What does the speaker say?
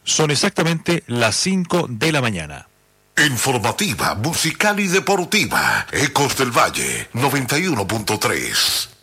Son exactamente las 5 de la mañana. Informativa, musical y deportiva. Ecos del Valle 91.3.